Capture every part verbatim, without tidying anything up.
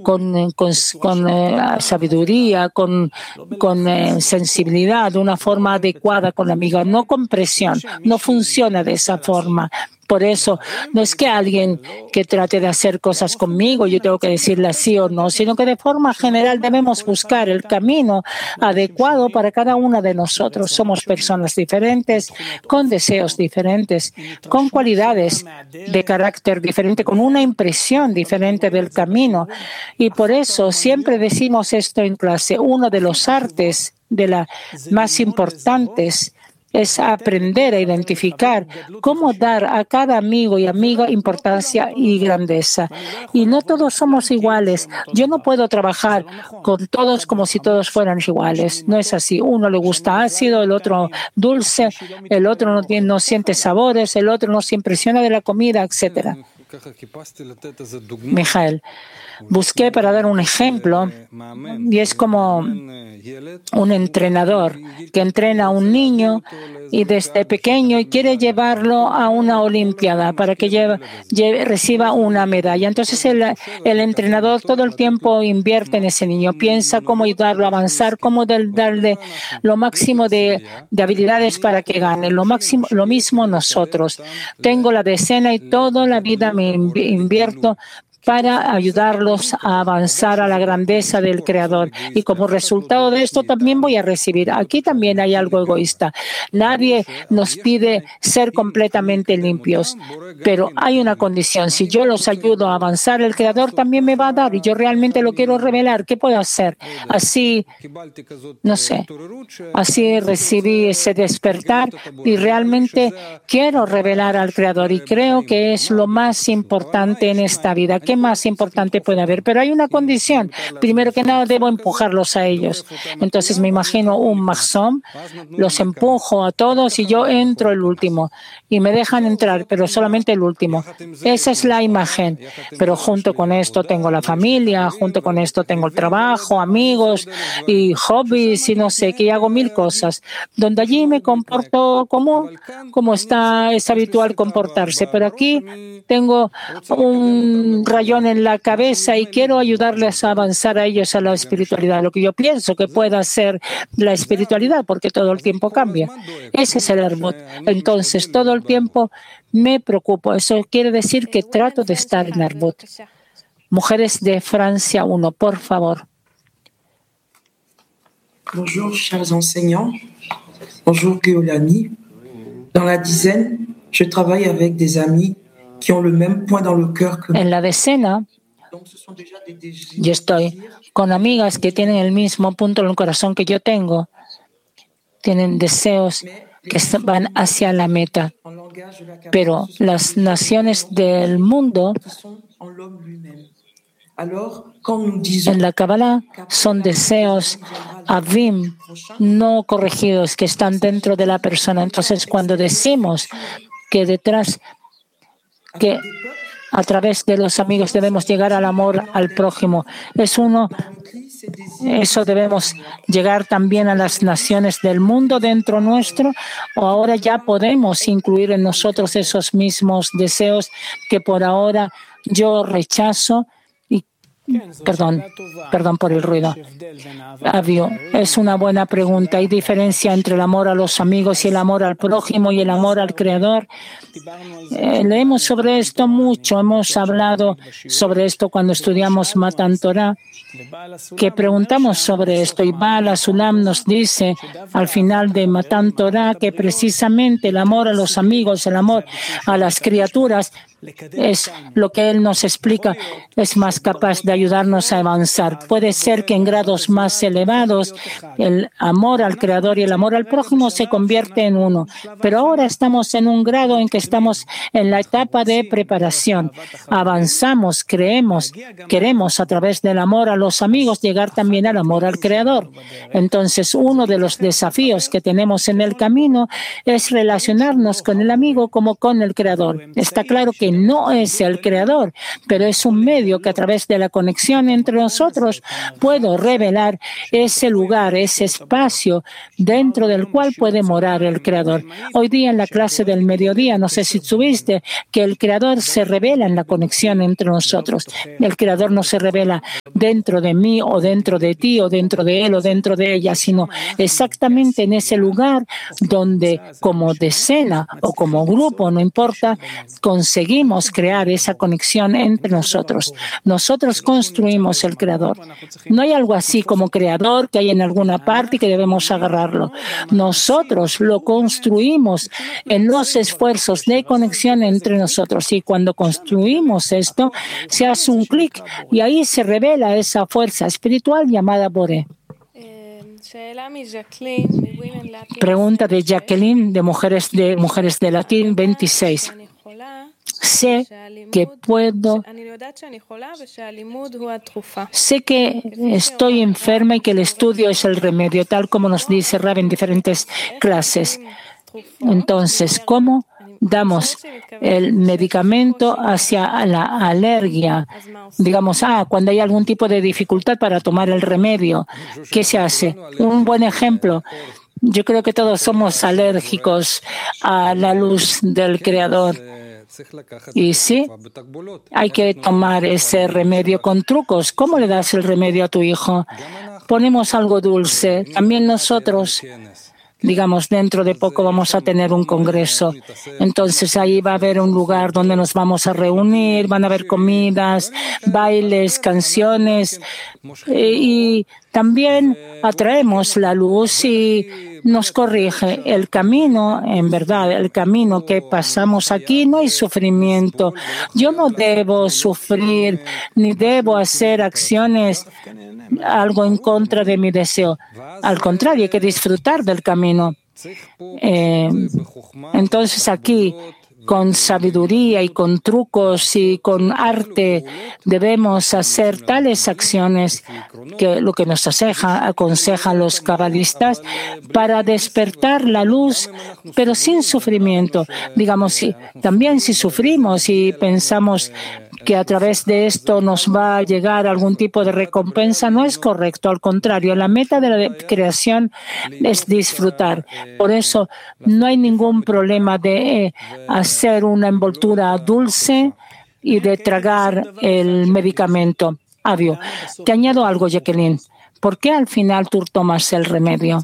con, con, con eh, sabiduría, con, con eh, sensibilidad, de una forma adecuada con la amiga, no con presión. No funciona de esa forma. Por eso, no es que alguien que trate de hacer cosas conmigo, yo tengo que decirle sí o no, sino que de forma general debemos buscar el camino adecuado para cada una de nosotros. Somos personas diferentes, con deseos diferentes, con cualidades de carácter diferente, con una impresión diferente del camino. Y por eso siempre decimos esto en clase. Uno de los artes de las más importantes es aprender a identificar cómo dar a cada amigo y amiga importancia y grandeza. Y no todos somos iguales. Yo no puedo trabajar con todos como si todos fueran iguales. No es así. Uno le gusta ácido, el otro dulce, el otro no, tiene, no siente sabores, el otro no se impresiona de la comida, etcétera. Mijael, busqué para dar un ejemplo y es como un entrenador que entrena a un niño y desde pequeño y quiere llevarlo a una olimpiada para que lleve, lleve, reciba una medalla. Entonces el, el entrenador todo el tiempo invierte en ese niño, piensa cómo ayudarlo a avanzar, cómo darle lo máximo de, de habilidades para que gane. Lo, máximo, lo mismo nosotros. Tengo la decena y toda la vida me invierto para ayudarlos a avanzar a la grandeza del Creador. Y como resultado de esto también voy a recibir. Aquí también hay algo egoísta. Nadie nos pide ser completamente limpios, pero hay una condición. Si yo los ayudo a avanzar, el Creador también me va a dar y yo realmente lo quiero revelar. ¿Qué puedo hacer? Así, no sé, así recibí ese despertar y realmente quiero revelar al Creador y creo que es lo más importante en esta vida. ¿Qué más importante puede haber? Pero hay una condición. Primero que nada, debo empujarlos a ellos. Entonces me imagino un mahzón, los empujo a todos y yo entro el último. Y me dejan entrar, pero solamente el último. Esa es la imagen. Pero junto con esto tengo la familia, junto con esto tengo el trabajo, amigos y hobbies y no sé, que hago mil cosas. Donde allí me comporto como, como está, es habitual comportarse. Pero aquí tengo un rayón en la cabeza y quiero ayudarles a avanzar a ellos a la espiritualidad, lo que yo pienso que pueda ser la espiritualidad, porque todo el tiempo cambia. Ese es el Arbut. Entonces, todo el tiempo me preocupo. Eso quiere decir que trato de estar en Arbut. Mujeres de Francia uno, por favor. Bonjour, chers enseignants. Bonjour, Geolani. Dans la dizaine, je travaille avec des amis qui ont le même point dans le cœur que En la decena, yo estoy con amigas que tienen el mismo punto en el corazón que yo tengo. Tienen deseos que van hacia la meta. Pero las naciones del mundo, en la Kabbalah, son deseos avim, no corregidos, que están dentro de la persona. Entonces, cuando decimos que detrás que a través de los amigos debemos llegar al amor al prójimo. Es uno, eso debemos llegar también a las naciones del mundo dentro nuestro, o ahora ya podemos incluir en nosotros esos mismos deseos que por ahora yo rechazo. Perdón, perdón por el ruido. Avio, es una buena pregunta. ¿Hay diferencia entre el amor a los amigos y el amor al prójimo y el amor al Creador? Eh, leemos sobre esto mucho. Hemos hablado sobre esto cuando estudiamos Matan Torah, que preguntamos sobre esto. Y Baal Sulam nos dice al final de Matan Torah que precisamente el amor a los amigos, el amor a las criaturas, es lo que él nos explica, es más capaz de ayudarnos a avanzar. Puede ser que en grados más elevados el amor al Creador y el amor al prójimo se convierte en uno. Pero ahora estamos en un grado en que estamos en la etapa de preparación. Avanzamos, creemos, queremos a través del amor a los amigos llegar también al amor al Creador. Entonces, uno de los desafíos que tenemos en el camino es relacionarnos con el amigo como con el Creador. Está claro que no es el creador, pero es un medio que a través de la conexión entre nosotros puedo revelar ese lugar, ese espacio dentro del cual puede morar el creador. Hoy día en la clase del mediodía, no sé si tuviste, que el creador se revela en la conexión entre nosotros. El creador no se revela dentro de mí o dentro de ti o dentro de él o dentro de ella, sino exactamente en ese lugar donde como decena o como grupo, no importa, conseguimos crear esa conexión entre nosotros. Nosotros construimos el creador. No hay algo así como creador que hay en alguna parte y que debemos agarrarlo. Nosotros lo construimos en los esfuerzos de conexión entre nosotros, y cuando construimos esto, se hace un clic y ahí se revela esa fuerza espiritual llamada Boré. Pregunta de Jacqueline, de Mujeres de, Mujeres de Latín veintiséis. Sé que puedo, sé que estoy enferma y que el estudio es el remedio, tal como nos dice Rab en diferentes clases. Entonces, ¿cómo damos el medicamento hacia la alergia? Digamos, ah, cuando hay algún tipo de dificultad para tomar el remedio, ¿qué se hace? Un buen ejemplo. Yo creo que todos somos alérgicos a la luz del Creador. Y sí, hay que tomar ese remedio con trucos. ¿Cómo le das el remedio a tu hijo? Ponemos algo dulce. También nosotros, digamos, dentro de poco vamos a tener un congreso. Entonces ahí va a haber un lugar donde nos vamos a reunir, van a haber comidas, bailes, canciones, y también atraemos la luz y nos corrige. El camino, en verdad, el camino que pasamos aquí, no hay sufrimiento. Yo no debo sufrir ni debo hacer acciones, algo en contra de mi deseo. Al contrario, hay que disfrutar del camino. Eh, entonces aquí, con sabiduría y con trucos y con arte, debemos hacer tales acciones que lo que nos aconseja, aconsejan los cabalistas para despertar la luz, pero sin sufrimiento. Digamos, si, también si sufrimos y pensamos que a través de esto nos va a llegar algún tipo de recompensa, no es correcto. Al contrario, la meta de la creación es disfrutar. Por eso no hay ningún problema de eh, hacer una envoltura dulce y de tragar el medicamento. Avio, te añado algo, Jacqueline. ¿Por qué al final tú tomas el remedio?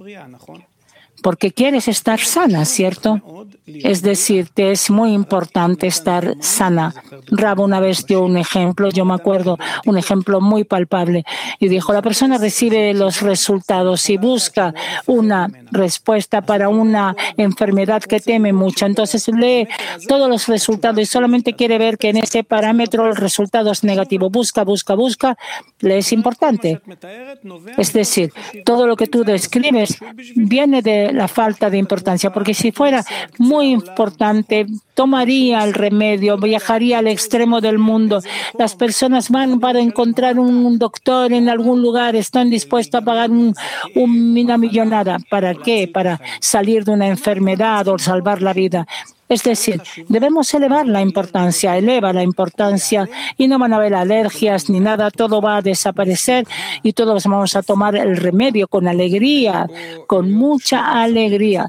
Porque quieres estar sana, ¿cierto? Es decir, te es muy importante estar sana. Rab una vez dio un ejemplo, yo me acuerdo, un ejemplo muy palpable, y dijo, la persona recibe los resultados y busca una respuesta para una enfermedad que teme mucho. Entonces lee todos los resultados y solamente quiere ver que en ese parámetro el resultado es negativo. Busca, busca, busca. Le es importante. Es decir, todo lo que tú describes viene de la falta de importancia, porque si fuera muy importante, tomaría el remedio, viajaría al extremo del mundo. Las personas van para encontrar un doctor en algún lugar, están dispuestos a pagar un, un, una millonada. ¿Para qué? Para salir de una enfermedad o salvar la vida. Es decir, debemos elevar la importancia, eleva la importancia y no van a haber alergias ni nada, todo va a desaparecer y todos vamos a tomar el remedio con alegría, con mucha alegría.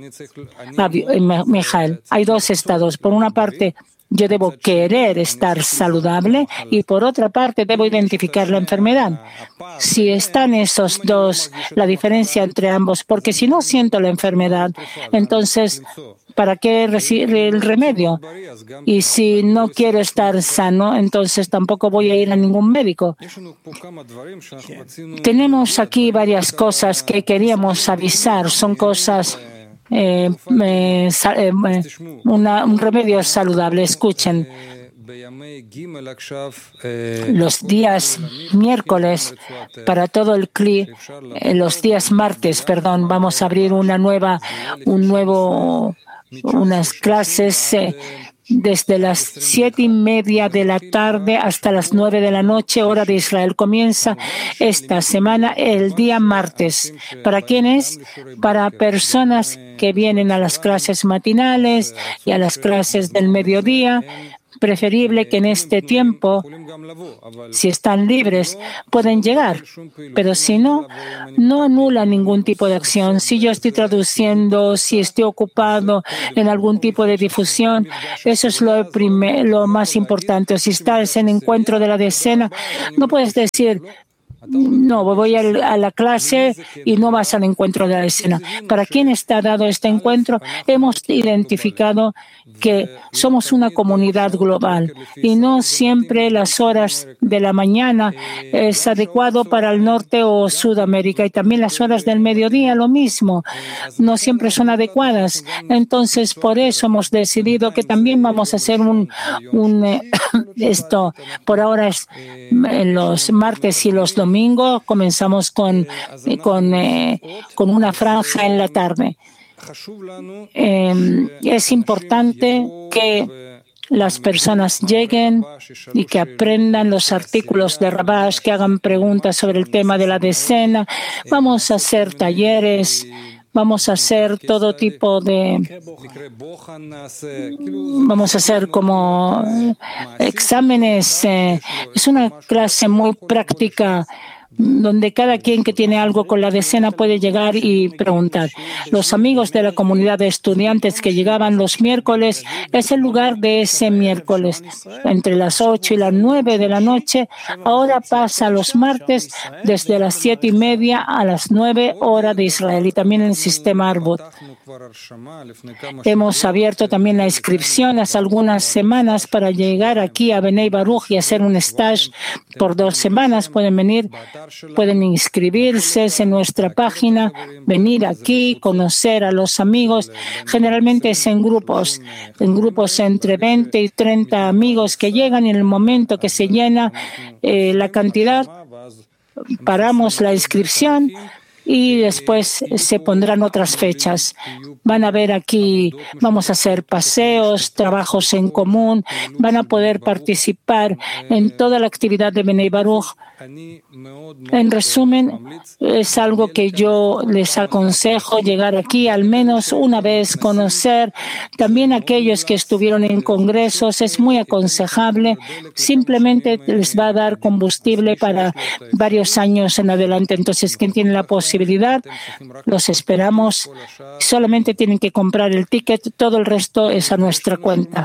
Mijael, hay dos estados. Por una parte, yo debo querer estar saludable y por otra parte debo identificar la enfermedad. Si están esos dos, la diferencia entre ambos, porque si no siento la enfermedad, entonces ¿para qué recibir el remedio? Y si no quiero estar sano, entonces tampoco voy a ir a ningún médico. Tenemos aquí varias cosas que queríamos avisar. Son cosas, eh, eh, eh, una, un remedio saludable. Escuchen. Los días miércoles, para todo el C L I, los días martes, perdón, vamos a abrir una nueva, un nuevo, unas clases eh, desde las siete y media de la tarde hasta las nueve de la noche, hora de Israel. Comienza esta semana el día martes. ¿Para quiénes? Para personas que vienen a las clases matinales y a las clases del mediodía. Preferible que en este tiempo, si están libres, pueden llegar. Pero si no, no anula ningún tipo de acción. Si yo estoy traduciendo, si estoy ocupado en algún tipo de difusión, eso es lo, primer, lo más importante. Si estás en encuentro de la decena, no puedes decir, no, voy a la clase y no vas al encuentro de la escena. ¿Para quién está dado este encuentro? Hemos identificado que somos una comunidad global y no siempre las horas de la mañana es adecuado para el norte o Sudamérica, y también las horas del mediodía lo mismo, no siempre son adecuadas. Entonces, por eso hemos decidido que también vamos a hacer un, un eh, esto, por ahora es en los martes y los domingos. Domingo comenzamos con, con, eh, con una franja en la tarde. Eh, es importante que las personas lleguen y que aprendan los artículos de Rabash, que hagan preguntas sobre el tema de la decena. Vamos a hacer talleres. Vamos a hacer todo tipo de... Vamos a hacer como exámenes. Eh, es una clase muy práctica donde cada quien que tiene algo con la decena puede llegar y preguntar. Los amigos de la comunidad de estudiantes que llegaban los miércoles, es el lugar de ese miércoles, entre las ocho y las nueve de la noche. Ahora pasa los martes desde las siete y media a las nueve hora de Israel, y también en el sistema Arbut. Hemos abierto también la inscripción hace algunas semanas para llegar aquí a Bnei Baruch y hacer un stage por dos semanas. Pueden venir, pueden inscribirse en nuestra página, venir aquí, conocer a los amigos. Generalmente es en grupos, en grupos entre veinte y treinta amigos que llegan, y en el momento que se llena eh, la cantidad, paramos la inscripción y después se pondrán otras fechas. Van a ver aquí, vamos a hacer paseos, trabajos en común, van a poder participar en toda la actividad de Bnei Baruch. En resumen, es algo que yo les aconsejo llegar aquí al menos una vez, conocer. También aquellos que estuvieron en congresos, es muy aconsejable. Simplemente les va a dar combustible para varios años en adelante. Entonces, quien tiene la posibilidad, los esperamos. Solamente tienen que comprar el ticket, todo el resto es a nuestra cuenta.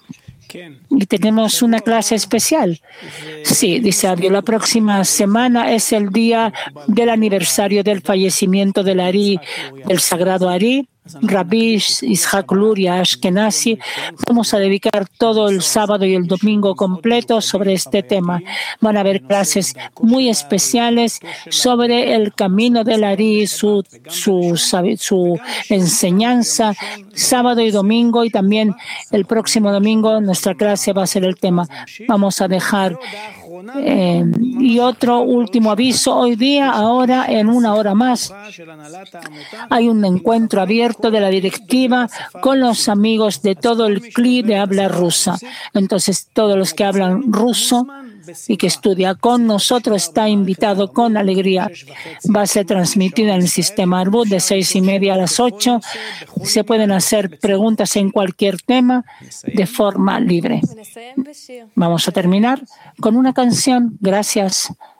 Y tenemos una clase especial. Sí, dice Abio, la próxima semana es el día del aniversario del fallecimiento del Ari, del sagrado Ari, Rabbi Ishak Luria Ashkenazi. Vamos a dedicar todo el sábado y el domingo completo sobre este tema. Van a haber clases muy especiales sobre el camino del Ari, su, su, su enseñanza, sábado y domingo, y también el próximo domingo nuestra clase va a ser el tema. Vamos a dejar eh, y otro último aviso. Hoy día, ahora, en una hora más, hay un encuentro abierto de la directiva con los amigos de todo el C L I de habla rusa. Entonces, todos los que hablan ruso y que estudia con nosotros está invitado con alegría. Va a ser transmitida en el sistema Arbut de seis y media a las ocho. Se pueden hacer preguntas en cualquier tema de forma libre. Vamos a terminar con una canción. Gracias.